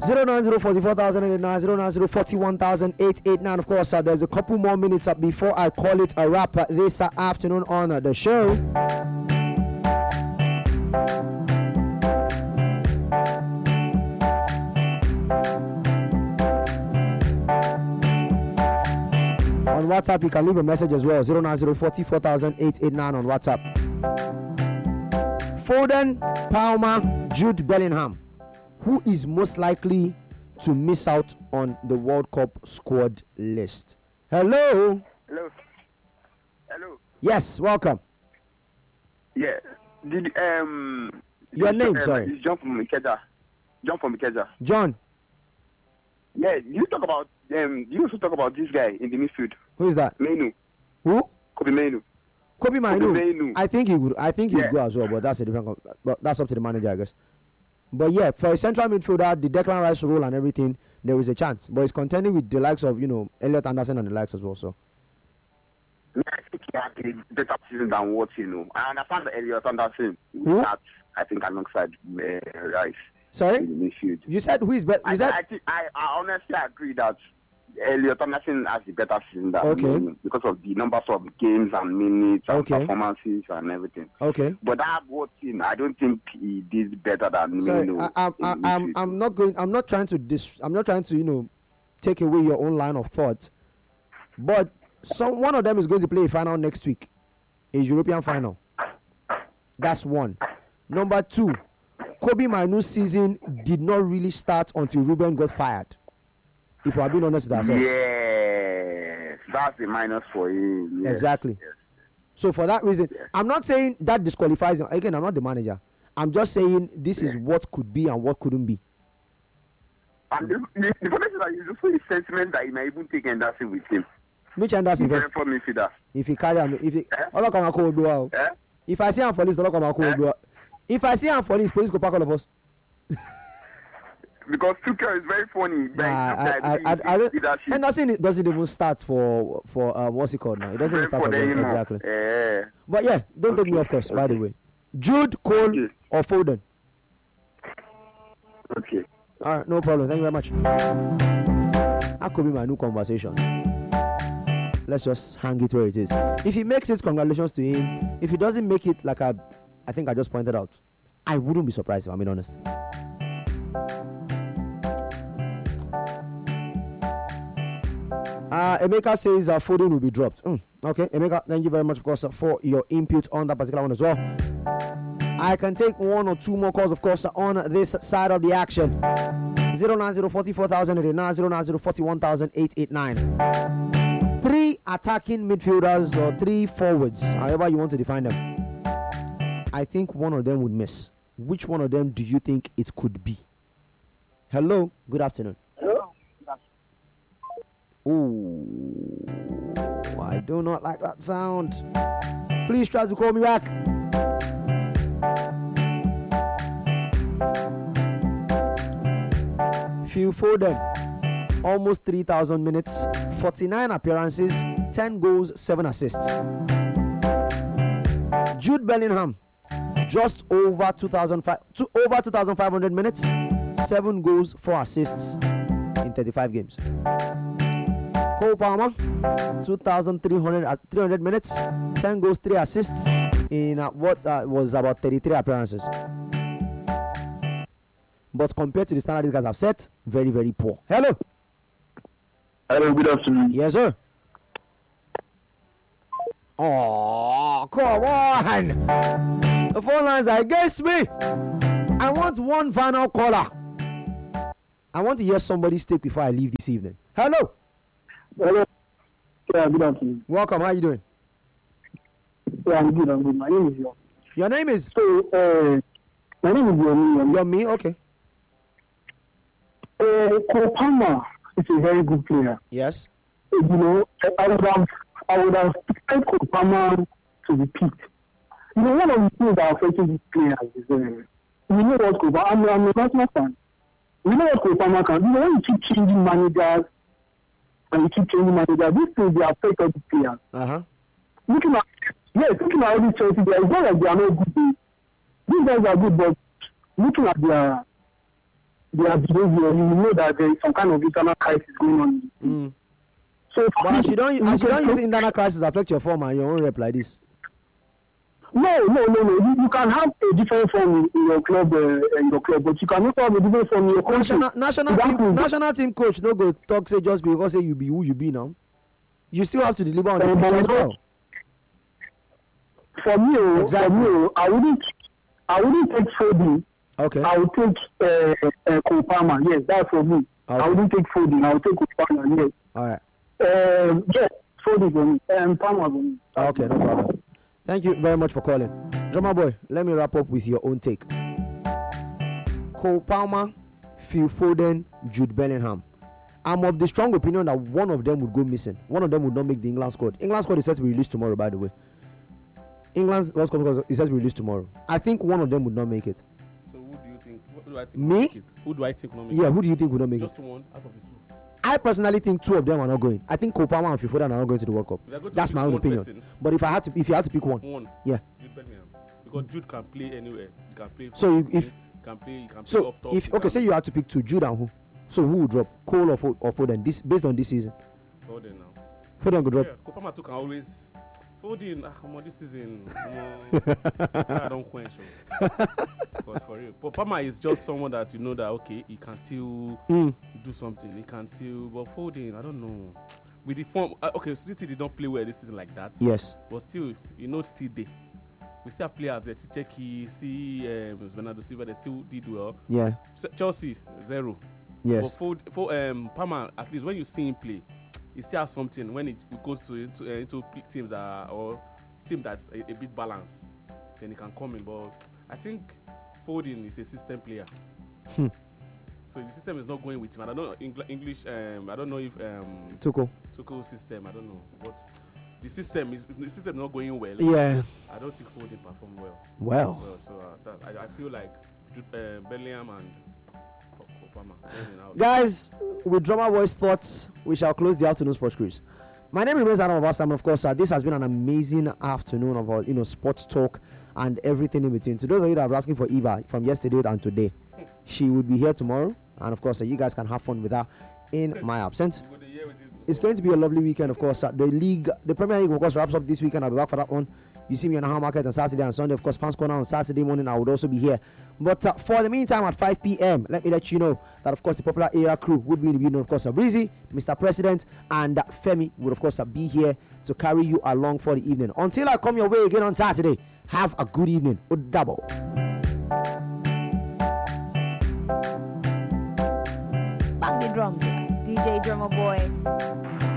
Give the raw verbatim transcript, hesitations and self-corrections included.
zero nine zero forty-four thousand eight eighty-nine, zero nine zero forty-one thousand eight eighty-nine. Of course, uh, there's a couple more minutes uh, before I call it a wrap uh, this uh, afternoon on uh, the show. On WhatsApp, you can leave a message as well. zero nine zero forty-four thousand eight eighty-nine on WhatsApp. Foden, Palmer, Jude Bellingham. Who is most likely to miss out on the World Cup squad list? Hello? Hello. Hello. Yes, welcome. Yeah. Did um. Your name, um, sorry. It's John from Ikeja. John from Ikeja. John. Yeah. You talk about um. You also talk about this guy in the midfield. Who is that? Menu. Who? Kobe Menu. Kobe Mainu. Mainu. I think he would. I think he would Yeah. go as well, but that's a different. co- But that's up to the manager, I guess. But yeah, for a central midfielder, the Declan Rice role and everything, there is a chance. But he's contending with the likes of you know Elliot Anderson and the likes as well. So Yeah, I think he had a better season than what you know. I understand that Elliot Anderson. Who? That I think alongside uh, Rice sorry, in the midfield. you said who is better? I, You said I, think, I, I honestly agree that Elliot Anderson has a better season than Okay. Menu because of the numbers of games and minutes and Okay. performances and everything. okay. But that voting, I don't think he did better than Sorry, Menu. I, I'm, in I, the I'm, midfield. I'm not going. I'm not trying to dis. I'm not trying to you know take away your own line of thought. But some one of them is going to play a final next week, a European final. That's one. Number two, Kobe Mainu's season did not really start until Ruben got fired. If we are being honest with ourselves. Yes, that's the minus for him. Yes. Exactly. Yes. So for that reason, Yes. I'm not saying that disqualifies him. Again, I'm not the manager. I'm just saying this is what could be and what couldn't be. And the, the, the funny thing is that he's also a sentiment that he might even take Anderson with him. Mitch Anderson Very first. for midfielder. If he carry him, if he, Eh? Olokama ko Odua o. Eh? If I see him for police, Olokama ko Eh? Odua. If I see him for police, police go pack all of us. Because Tuchel is very funny. but Nah, he looks I, like I, I, he- I, don't- leadership. Henderson doesn't even start for for uh, what's it called now? It doesn't even Very start for funny, them you know. exactly. Eh. But yeah, don't take me Okay, off course. By okay. the way, Jude, Cole, Okay. or Foden. Okay. All right, no problem. Thank you very much. That could be my new conversation. Let's just hang it where it is. If he makes it, congratulations to him. If he doesn't make it, like I, I think I just pointed out, I wouldn't be surprised if I'm being honest. Uh, Emeka says uh, Foden will be dropped. Mm, okay, Emeka, thank you very much, of course, uh, for your input on that particular one as well. I can take one or two more calls, of course, on this side of the action. zero nine zero forty-four thousand eight eighty-nine, zero nine zero forty-one thousand eight eighty-nine. Three attacking midfielders or three forwards, however you want to define them. I think one of them would miss. Which one of them do you think it could be? Hello, good afternoon. Hello? Ooh, I do not like that sound. Please try to call me back. Phil Foden, almost three thousand minutes, forty-nine appearances, ten goals, seven assists. Jude Bellingham, just over two thousand five, two, over two thousand five hundred minutes, seven goals, four assists in thirty-five games. Cole Palmer, two thousand three hundred, uh, three hundred minutes, ten goals, three assists in uh, what uh, was about thirty-three appearances. But compared to the standard these guys have set, very, very poor. Hello. Hello, good afternoon. Yes, sir. Oh, come on. The phone lines are against me. I want one final caller. I want to hear somebody speak before I leave this evening. Hello. Hello. Yeah, good afternoon. Welcome. How are you doing? Yeah, I'm good. I'm good. My name is Yon. Your name is? So, uh, my name is Yomi. You're me? Okay. Uh, Cole Palmer is a very good player. Yes. You know, I would have, I would have expected Cole Palmer to repeat. You know, one of the things that affects these players is, uh, you know what Cole Palmer, I'm, I'm a national fan. You know what Cole Palmer can do? You know, when you keep changing managers, and you keep changing managers, these things, they affect all the players. Uh-huh. Looking at, yes, looking at all these Chelsea players, it's not like they are not good. These guys are good, but looking at their their behavior, you know that there is some kind of internal crisis going on. Mm. So, But as you don't, as you don't use no, internal crisis affect your form and your own rep like this. no, no, no. You, you can have a different form in, in your club, uh, in your club, but you cannot have a different form in your country. National, national That team, is- national team coach no go talk say just because say you be who you be now. You still have to deliver on the Uh, pitch but as no- well. For me, oh, Exactly. for me, oh, I wouldn't, I wouldn't take Foden. Okay. I would take uh, uh, Kopama. Yes, that's for me. Okay. I wouldn't take Foden. I would take Kopama. Yes. All right. Um, yes, Foden for me. Um, Palmer for me. Okay, no problem. Thank you very much for calling. Drummer boy, let me wrap up with your own take. Cole Palmer, Phil Foden, Jude Bellingham. I'm of the strong opinion that one of them would go missing. One of them would not make the England squad. England squad is set to be released tomorrow, by the way. England's World Cup is set to be released tomorrow. I think one of them would not make it. So who do you think? Who do I think Me? will make it? Who do I think will not make Yeah, it? who do you think would not make it? Just one out of the two. I personally think two of them are not going. I think Cole Palmer and Phil Foden are not going to the World Cup. If you're going to That's pick my own one opinion. person, But if I had to, if you had to pick one, One. yeah. Jude Bellingham. Because Jude can play anywhere. He can play. So you- from if- wing, he can play. He can play So up top. if he okay, can say you had to pick two, Jude and who? So who would drop? Cole or, Fo- or Foden? This based on this season. Foden now. Foden could drop. Yeah, Kopama too can always. Foden, ah, come on, this season, come on, I don't quench. oh. But for real, Kopama is just someone that you know that okay, he can still Mm. do something. He can still. But Foden, I don't know. With the form, uh, okay, City did not play well this season like that. Yes. But still, you know, it's still there. We still have players that Cheki, see, um, Bernardo Silva, they still did well. Yeah. Se- Chelsea, zero. Yes. But for, for um, Palmer, at least when you see him play, he still has something when it goes to into, uh, into p- teams that are, or team that's a, a bit balanced, then he can come in. But I think Foden is a system player. Hmm. So the system is not going with him. I don't know Engl- English. Um, I don't know if um, Tuchel. Tuchel system. I don't know, but the system is the system is not going well. Yeah. I don't think Foden perform well. Well. well so uh, that, I, I feel like Jude, uh, Bellingham and Kopama. Guys, with Drummer Boy's thoughts, we shall close the afternoon sports cruise. My name remains Adam Obasa, and of course, uh, this has been an amazing afternoon of uh, you know sports talk and everything in between. To those of you that are asking for Eva from yesterday and today, she would be here tomorrow, and of course, uh, you guys can have fun with her in my absence. It's going to be a lovely weekend, of course. Uh, the league, the Premier League, of course, wraps up this weekend. I'll be back for that one. You see me on the Hard Market on Saturday and Sunday. Of course, Fans Corner on Saturday morning. I would also be here. But uh, for the meantime, at five p.m., let me let you know that, of course, the Popular Area crew would be in the building. Of course, uh, Breezy, Mister President, and uh, Femi would, of course, uh, be here to carry you along for the evening. Until I come your way again on Saturday, have a good evening. Double. Bang the drums, D J Drummer Boy.